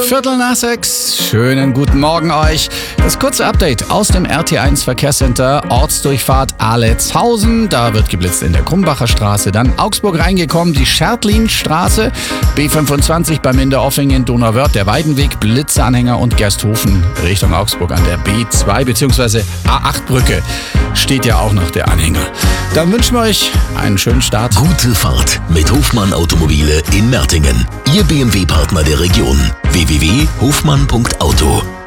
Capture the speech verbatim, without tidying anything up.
Viertel nach sechs. Schönen guten Morgen euch. Das kurze Update aus dem R T eins Verkehrscenter. Ortsdurchfahrt Aletshausen. Da wird geblitzt in der Krumbacher Straße. Dann Augsburg reingekommen, die Schertlinstraße. B fünfundzwanzig bei Minderoffingen, Donauwörth, der Weidenweg, Blitzanhänger und Gersthofen Richtung Augsburg an der B zwei bzw. A acht Brücke. Steht ja auch noch der Anhänger. Dann wünschen wir euch einen schönen Start. Gute Fahrt mit Hofmann Automobile in Mertingen. Ihr B M W-Partner der Region. w w w punkt hofmann punkt auto